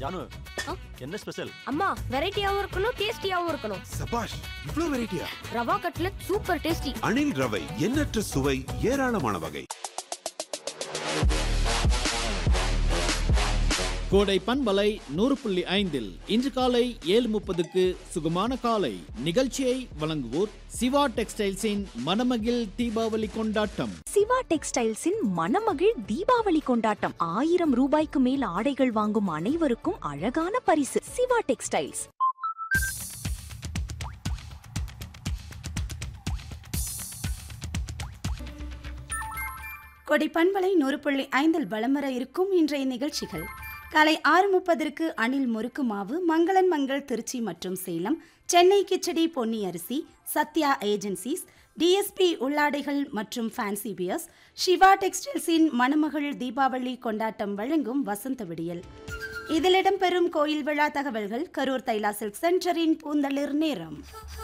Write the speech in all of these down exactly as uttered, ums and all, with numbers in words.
ஜானு, ஆ? என்ன ஸ்பெஷல்? அம்மா, வெரைட்டியாவும் இருக்கணும், டேஸ்டியாவும் இருக்கணும். சபாஷ், இவ்ளோ வெரைட்டியா? Rava cutlet super tasty. அணில் ரவை, எண்ணற்ற சுவை, ஏராளமான வகை. கோடை பண்பலை நூறு புள்ளி ஐந்தில் இன்று காலை ஏழு முப்பதுக்கு சுகமான காலை நிகழ்ச்சியை வழங்குவோர் சிவா டெக்ஸ்டைல்ஸின் மணமகிழ் தீபாவளி கொண்டாட்டம். சிவா டெக்ஸ்டைல்ஸின் மணமகிழ் தீபாவளி கொண்டாட்டம். ஆயிரம் ரூபாய்க்கு மேல் ஆடைகள் வாங்கும் அனைவருக்கும் அழகான பரிசு. சிவா டெக்ஸ்டைல்ஸ். கொடை பண்பலை நூறு புள்ளி ஐந்தில் வலம் வர இருக்கும் இன்றைய நிகழ்ச்சிகள். காலை ஆறு முப்பதற்கு அணில் முறுக்கு மாவு, மங்களன் மங்கள் திருச்சி மற்றும் சேலம், சென்னை கிச்சடி பொன்னி அரிசி, சத்யா ஏஜென்சிஸ், டிஎஸ்பி உள்ளாடைகள் மற்றும் ஃபேன்சி பியர்ஸ், சிவா டெக்ஸ்டைல்ஸின் மணமகள் தீபாவளி கொண்டாட்டம் வழங்கும் வசந்த விடியல். இதில் இடம்பெறும் கோயில் விழா தகவல்கள். கரூர் தைலா சில்க் சென்டரின் பூந்தளிர் நேரம்.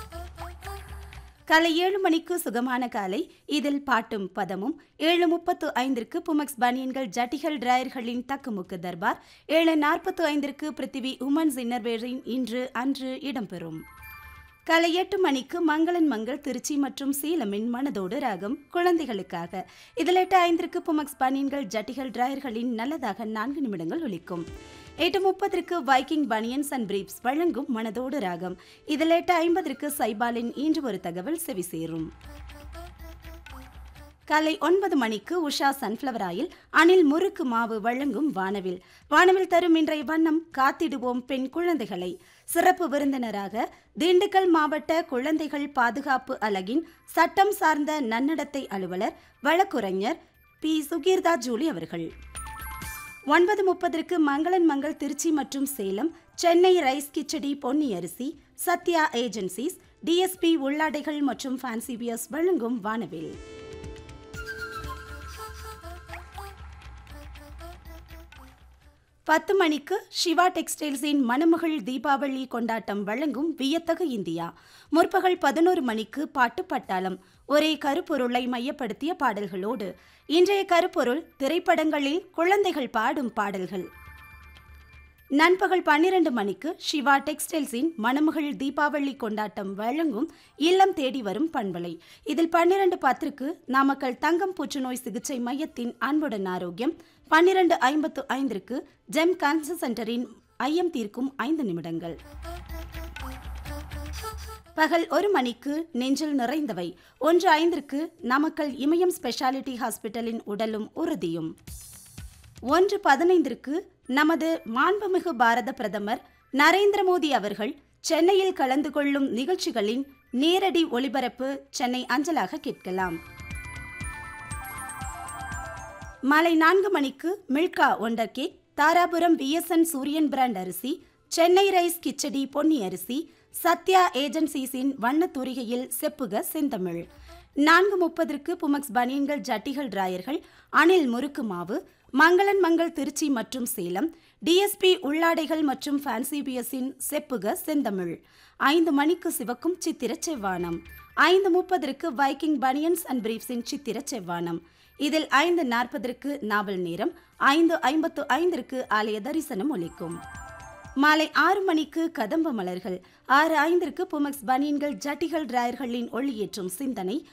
காலை ஏழு மணிக்கு சுகமான காலை. இதில் பாட்டும் பதமும். ஏழு முப்பத்து ஐந்திற்கு புமெக்ஸ் பனியன்கள் ஜட்டிகள் டிராயர்களின் தக்குமுக்கு தர்பார். ஏழு நாற்பத்து ஐந்திற்கு பிருத்திவி உமன்ஸ் இன்னர்வேரின் இன்று அன்று இடம்பெறும். காலை எட்டு மணிக்கு மங்களன் மங்கள் திருச்சி மற்றும் சேலமின் மனதோடு ராகம் குழந்தைகளுக்காக. இதில் எட்டு ஐந்திற்கு புமெக்ஸ் பனியன்கள் ஜட்டிகள் டிராயர்களின் நல்லதாக நான்கு நிமிடங்கள் ஒலிக்கும். எட்டு முப்பதற்கு வைக்கிங் பனியன்ஸ் அண்ட் பிரீப்ஸ் வழங்கும் மனதோடு ராகம். இதில் எட்டு ஐம்பதற்கு சைபாலின் இன்று ஒரு தகவல் செவி சேரும். காலை ஒன்பது மணிக்கு உஷா சன்ஃப்ளவர் ஆயில் அணில் முறுக்கு மாவு வழங்கும் வானவில். வானவில் தரும் இன்றைய வண்ணம் காத்திடுவோம் பெண் குழந்தைகளை. சிறப்பு விருந்தினராக திண்டுக்கல் மாவட்ட குழந்தைகள் பாதுகாப்பு அலகின் சட்டம் சார்ந்த நன்னடத்தை அலுவலர் வழக்குரைஞர் பி சுகீர்தா ஜூலி அவர்கள். ஒன்பது முப்பதற்கு மங்களன் மங்கள் திருச்சி மற்றும் சேலம், சென்னை ரைஸ் கிச்சடி பொன்னி அரிசி, சத்யா ஏஜென்சிஸ், டிஎஸ்பி உள்ளாடைகள் மற்றும் ஃபேன்சி பியர்ஸ் வழங்கும் வானவில். பத்து மணிக்கு சிவா டெக்ஸ்டைல்ஸின் மணமகள் தீபாவளி கொண்டாட்டம் வழங்கும் வியத்தகு இந்தியா. முற்பகல் பதினோரு மணிக்கு பாட்டு பட்டாளம். ஒரே கருப்பொருளை மையப்படுத்திய பாடல்களோடு. இன்றைய கருப்பொருள் திரைப்படங்களில் குழந்தைகள் பாடும் பாடல்கள். நண்பகல் பன்னிரண்டு மணிக்கு சிவா டெக்ஸ்டைல்ஸின் மணமகள் தீபாவளி கொண்டாட்டம் வழங்கும் இல்லம் தேடி வரும் பண்பலை. இதில் பன்னிரண்டு பத்திற்கு நாமக்கல் தங்கம் புற்றுநோய் சிகிச்சை மையத்தின் அன்புடன் ஆரோக்கியம். பன்னிரண்டு ஐம்பத்து ஐந்திற்கு ஜெம் கேன்சர் சென்டரின் ஐயம் தீர்க்கும் ஐந்து நிமிடங்கள். பகல் ஒரு மணிக்கு நெஞ்சில் நிறைந்தவை. ஒன்று ஐந்திற்கு நாமக்கல் இமயம் ஸ்பெஷாலிட்டி ஹாஸ்பிட்டலின் உடலும் உறுதியும். ஒன்று பதினைந்திற்கு நமது மாண்புமிகு பாரத பிரதமர் நரேந்திர மோடி அவர்கள் சென்னையில் கலந்து கொள்ளும் நிகழ்ச்சிகளின் நேரடி ஒளிபரப்பு சென்னை அஞ்சலாக கேட்கலாம். மாலை நான்கு மணிக்கு Milkha wonder cake, Dharapuram VSN சூரியன் பிராண்ட் அரிசி, சென்னை ரைஸ் கிச்சடி பொன்னி அரிசி, சத்யா ஏஜென்சிஸின் வண்ணத்தூரிகையில் செப்புக செந்தமிழ். நான்கு முப்பதற்கு புமெக்ஸ் பனியன்கள் ஜட்டிகள் டிராயர்கள், அணில் முறுக்கு மாவு, மங்களன் மங்கள் திருச்சி மற்றும் சேலம், டிஎஸ்பி உள்ளாடைகள் மற்றும் ஃபேன்சி பியர்ஸின் செப்புக செந்தமிழ். ஐந்து மணிக்கு சிவக்கும் சித்திர செவ்வானம். ஐந்து முப்பதற்கு வைக்கிங் பனியன்ஸ் அண்ட் பிரீப்ஸின் சித்திர செவ்வானம். இதில் ஐந்து நாற்பதற்கு நாவல் நேரம். ஐந்து ஐம்பத்து ஐந்திற்கு ஆலய தரிசனம் ஒலிக்கும். மாலை ஆறு மணிக்கு கதம்ப மலர்கள். ஆறு ஐந்திற்கு புமெக்ஸ் பனியன்கள் ஜட்டிகள் டிராயர்களின் ஒளியேற்றும் சிந்தனை.